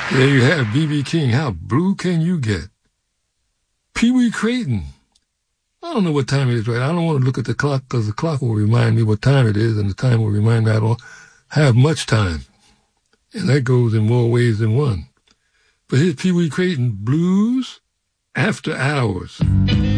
There you have B.B. King. How blue can you get? Pee Wee Crayton. I don't know what time it is right. I don't want to look at the clock because the clock will remind me what time it is, and the time will remind me I don't have much time. And that goes in more ways than one. But here's Pee Wee Crayton, Blues After Hours.